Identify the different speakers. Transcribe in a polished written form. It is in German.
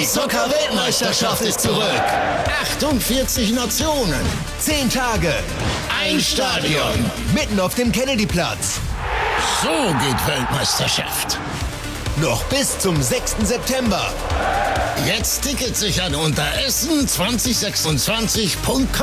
Speaker 1: Die Soccer-Weltmeisterschaft ist zurück. 48 Nationen.
Speaker 2: 10 Tage.
Speaker 1: Ein Stadion.
Speaker 2: Mitten auf dem Kennedyplatz.
Speaker 1: So geht Weltmeisterschaft.
Speaker 2: Noch bis zum 6. September.
Speaker 1: Jetzt Tickets sichern unter essen2026.com.